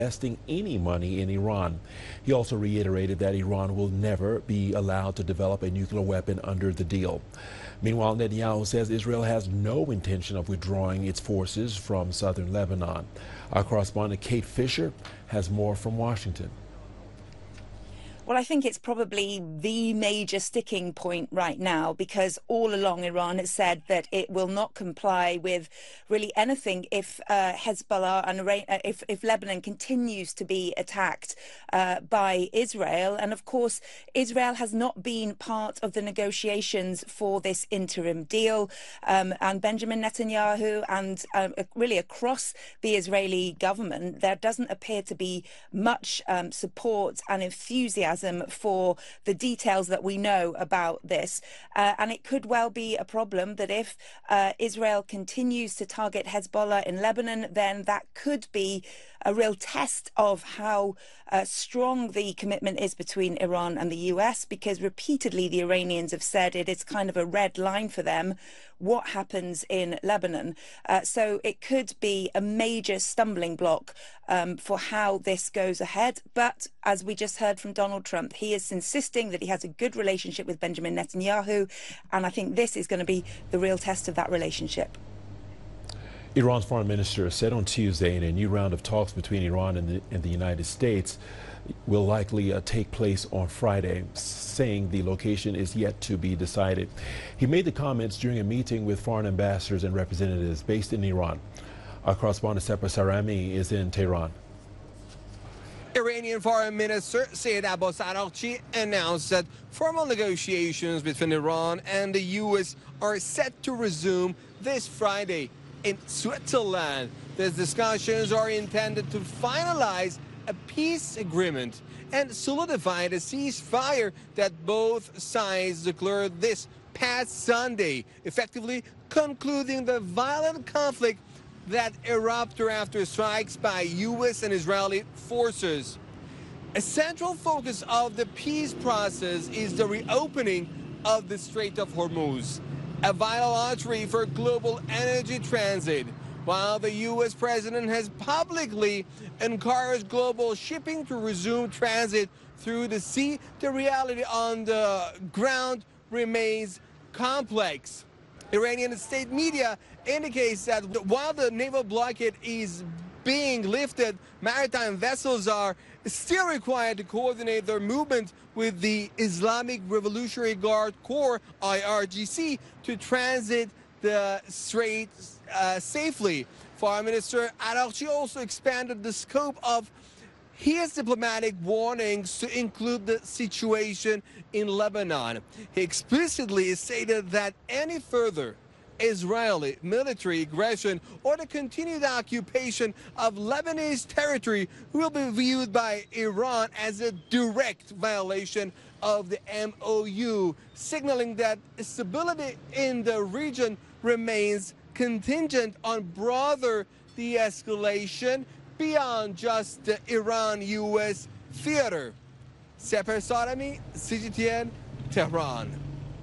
investing any money in Iran. He also reiterated that Iran will never be allowed to develop a nuclear weapon under the deal. Meanwhile, Netanyahu says Israel has no intention of withdrawing its forces from southern Lebanon. Our correspondent Kate Fisher has more from Washington. Well, I think it's probably the major sticking point right now, because all along Iran has said that it will not comply with really anything if Hezbollah and if Lebanon continues to be attacked by Israel. And of course, Israel has not been part of the negotiations for this interim deal. And Benjamin Netanyahu and really across the Israeli government, there doesn't appear to be much support and enthusiasm for the details that we know about this. And it could well be a problem that if Israel continues to target Hezbollah in Lebanon, then that could be a real test of how strong the commitment is between Iran and the US, because repeatedly the Iranians have said it is kind of a red line for them what happens in Lebanon. So it could be a major stumbling block for how this goes ahead. But as we just heard from Donald Trump, he is insisting that he has a good relationship with Benjamin Netanyahu. And I think this is going to be the real test of that relationship. Iran's foreign minister said on Tuesday in a new round of talks between Iran and the United States will likely take place on Friday, saying the location is yet to be decided. He made the comments during a meeting with foreign ambassadors and representatives based in Iran. Our correspondent Separ Sarami is in Tehran. Iranian Foreign Minister Saeed Abbas Araghchi announced that formal negotiations between Iran and the U.S. are set to resume this Friday in Switzerland. These discussions are intended to finalize a peace agreement and solidify the ceasefire that both sides declared this past Sunday, effectively concluding the violent conflict that erupted after strikes by U.S. and Israeli forces. A central focus of the peace process is the reopening of the Strait of Hormuz, a vital artery for global energy transit. While the U.S. president has publicly encouraged global shipping to resume transit through the sea, the reality on the ground remains complex. Iranian state media indicates that while the naval blockade is being lifted, maritime vessels are still required to coordinate their movement with the Islamic Revolutionary Guard Corps, IRGC, to transit the strait safely. Foreign Minister Araghchi also expanded the scope of his diplomatic warnings to include the situation in Lebanon. He explicitly stated that any further Israeli military aggression or the continued occupation of Lebanese territory will be viewed by Iran as a direct violation of the MOU, signaling that stability in the region remains contingent on broader de-escalation beyond just the Iran-US theater. Separ Sarami, CGTN, Tehran.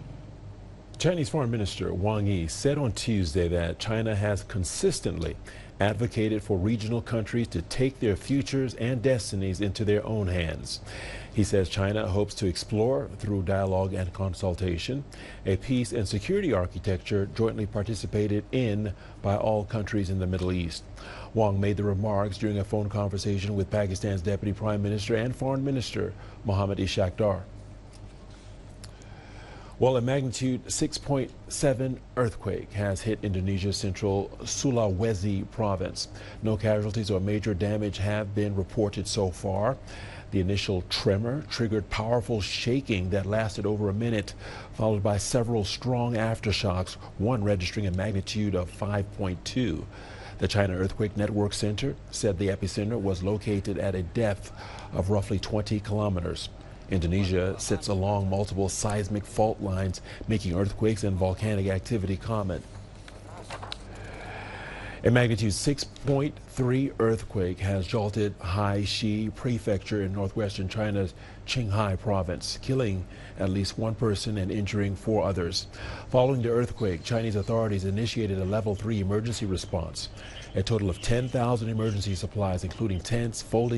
Chinese Foreign Minister Wang Yi said on Tuesday that China has consistently advocated for regional countries to take their futures and destinies into their own hands. He says China hopes to explore, through dialogue and consultation, a peace and security architecture jointly participated in by all countries in the Middle East. Wang made the remarks during a phone conversation with Pakistan's Deputy Prime Minister and Foreign Minister Mohammad Ishaq Dar. Well, a magnitude 6.7 earthquake has hit Indonesia's central Sulawesi province. No casualties or major damage have been reported so far. The initial tremor triggered powerful shaking that lasted over a minute, followed by several strong aftershocks, one registering a magnitude of 5.2. The China Earthquake Network Center said the epicenter was located at a depth of roughly 20 kilometers. Indonesia sits along multiple seismic fault lines, making earthquakes and volcanic activity common. A magnitude 6.3 earthquake has jolted Haishi Prefecture in northwestern China's Qinghai province, killing at least one person and injuring 4 others. Following the earthquake, Chinese authorities initiated a level 3 emergency response. A total of 10,000 emergency supplies, including tents, folding